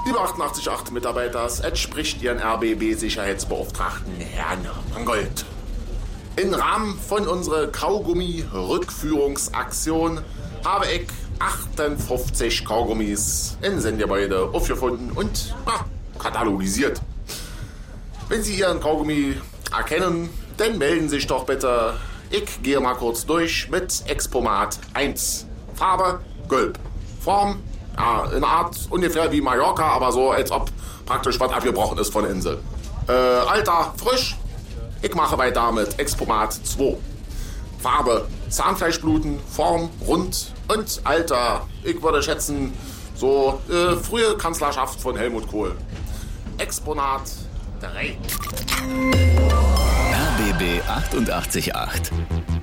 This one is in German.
Liebe 88.8 Mitarbeiter, es entspricht Ihren RBB-Sicherheitsbeauftragten Herrn Mangold. Im Rahmen von unserer Kaugummi-Rückführungsaktion habe ich 58 Kaugummis in Sendegebäude aufgefunden und katalogisiert. Wenn Sie Ihren Kaugummi erkennen, dann melden Sie sich doch bitte. Ich gehe mal kurz durch mit Expomat 1. Farbe gelb. Form in Art ungefähr wie Mallorca, aber so als ob praktisch was abgebrochen ist von der Insel. Alter frisch. Ich mache weiter mit Expomat 2. Farbe Zahnfleischbluten, Form rund und Alter, ich würde schätzen, so frühe Kanzlerschaft von Helmut Kohl. Exponat 3. RBB 88.8